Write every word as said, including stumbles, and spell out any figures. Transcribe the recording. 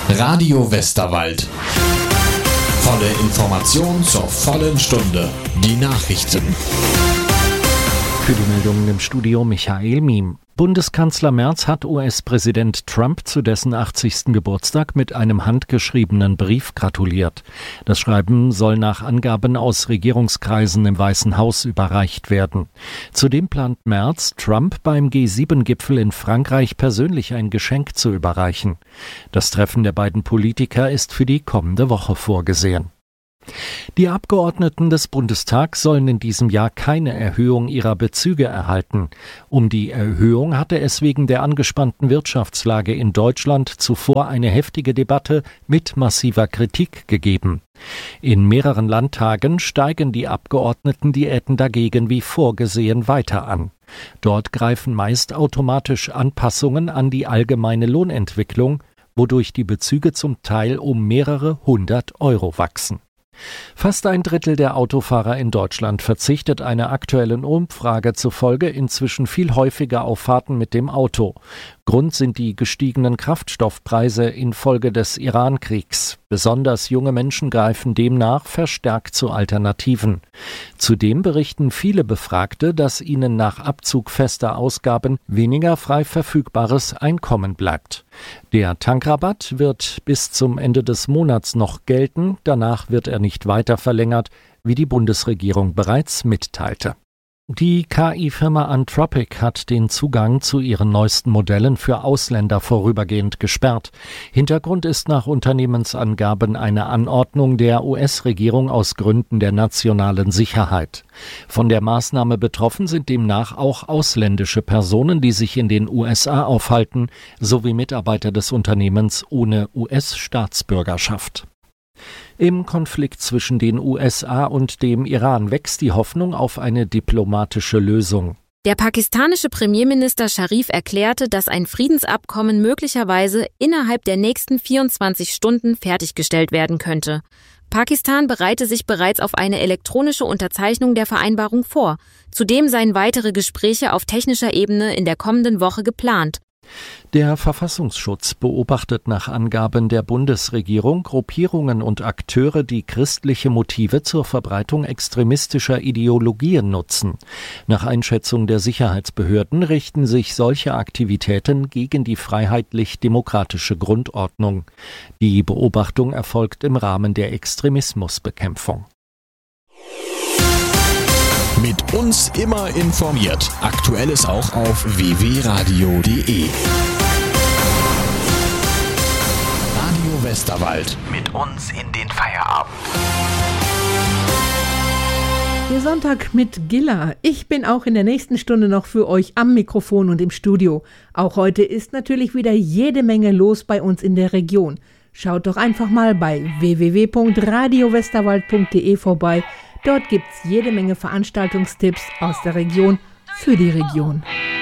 Radio Westerwald. Volle Information zur vollen Stunde. Die Nachrichten. Für die Meldungen im Studio Michael Miem. Bundeskanzler Merz hat U S-Präsident Trump zu dessen achtzigsten Geburtstag mit einem handgeschriebenen Brief gratuliert. Das Schreiben soll nach Angaben aus Regierungskreisen im Weißen Haus überreicht werden. Zudem plant Merz, Trump beim G sieben Gipfel in Frankreich persönlich ein Geschenk zu überreichen. Das Treffen der beiden Politiker ist für die kommende Woche vorgesehen. Die Abgeordneten des Bundestags sollen in diesem Jahr keine Erhöhung ihrer Bezüge erhalten. Um die Erhöhung hatte es wegen der angespannten Wirtschaftslage in Deutschland zuvor eine heftige Debatte mit massiver Kritik gegeben. In mehreren Landtagen steigen die Abgeordnetendiäten dagegen wie vorgesehen weiter an. Dort greifen meist automatisch Anpassungen an die allgemeine Lohnentwicklung, wodurch die Bezüge zum Teil um mehrere hundert Euro wachsen. Fast ein Drittel der Autofahrer in Deutschland verzichtet einer aktuellen Umfrage zufolge inzwischen viel häufiger auf Fahrten mit dem Auto. Grund sind die gestiegenen Kraftstoffpreise infolge des Iran-Kriegs. Besonders junge Menschen greifen demnach verstärkt zu Alternativen. Zudem berichten viele Befragte, dass ihnen nach Abzug fester Ausgaben weniger frei verfügbares Einkommen bleibt. Der Tankrabatt wird bis zum Ende des Monats noch gelten, danach wird er nicht weiter verlängert, wie die Bundesregierung bereits mitteilte. Die K I-Firma Anthropic hat den Zugang zu ihren neuesten Modellen für Ausländer vorübergehend gesperrt. Hintergrund ist nach Unternehmensangaben eine Anordnung der U S-Regierung aus Gründen der nationalen Sicherheit. Von der Maßnahme betroffen sind demnach auch ausländische Personen, die sich in den U S A aufhalten, sowie Mitarbeiter des Unternehmens ohne U S-Staatsbürgerschaft. Im Konflikt zwischen den U S A und dem Iran wächst die Hoffnung auf eine diplomatische Lösung. Der pakistanische Premierminister Sharif erklärte, dass ein Friedensabkommen möglicherweise innerhalb der nächsten vierundzwanzig Stunden fertiggestellt werden könnte. Pakistan bereite sich bereits auf eine elektronische Unterzeichnung der Vereinbarung vor. Zudem seien weitere Gespräche auf technischer Ebene in der kommenden Woche geplant. Der Verfassungsschutz beobachtet nach Angaben der Bundesregierung Gruppierungen und Akteure, die christliche Motive zur Verbreitung extremistischer Ideologien nutzen. Nach Einschätzung der Sicherheitsbehörden richten sich solche Aktivitäten gegen die freiheitlich-demokratische Grundordnung. Die Beobachtung erfolgt im Rahmen der Extremismusbekämpfung. Mit uns immer informiert. Aktuelles auch auf w w radio punkt d e. Radio Westerwald. Mit uns in den Feierabend. Der Sonntag mit Gilla. Ich bin auch in der nächsten Stunde noch für euch am Mikrofon und im Studio. Auch heute ist natürlich wieder jede Menge los bei uns in der Region. Schaut doch einfach mal bei w w w punkt radio westerwald punkt d e vorbei. Dort gibt's jede Menge Veranstaltungstipps aus der Region für die Region.